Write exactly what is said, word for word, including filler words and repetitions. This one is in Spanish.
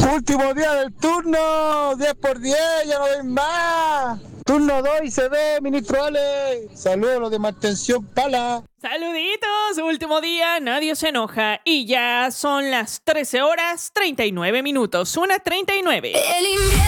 Último día del turno, diez por diez, ya no doy más. Turno dos y se ve, ministro Ale. Saludos a los de mantención Pala. Saluditos, último día, nadie se enoja. Y ya son las trece horas treinta y nueve minutos, una treinta y nueve.